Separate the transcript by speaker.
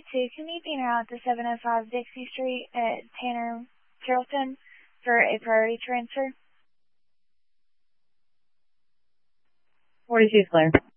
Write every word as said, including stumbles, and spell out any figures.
Speaker 1: two, can you be en route to seven oh five Dixie Street at Tanner, Carrollton for a priority transfer?
Speaker 2: forty-two, clear.